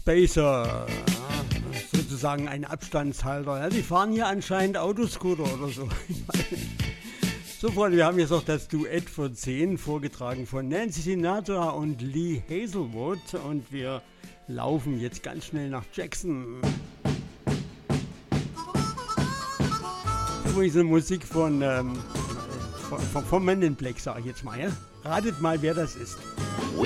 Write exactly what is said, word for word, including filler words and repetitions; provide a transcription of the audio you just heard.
Spacer, sozusagen ein Abstandshalter. Ja, die fahren hier anscheinend Autoscooter oder so. So, Freunde, wir haben jetzt auch das Duett von zehn vorgetragen von Nancy Sinatra und Lee Hazelwood und wir laufen jetzt ganz schnell nach Jackson. Übrigens eine Musik von, ähm, von, von, von Men in Black, sag ich jetzt mal. Ja? Ratet mal, wer das ist.